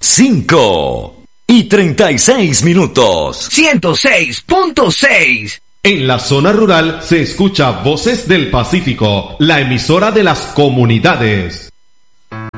5:36. 106.6. En la zona rural se escucha Voces del Pacífico, la emisora de las comunidades.